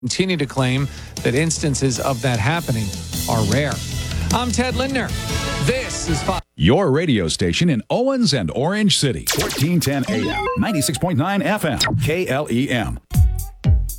continue to claim that instances of that happening are rare. I'm Ted Lindner. This is Fox. Your radio station in Owens and Orange City. 1410 AM, 96.9 FM, KLEM.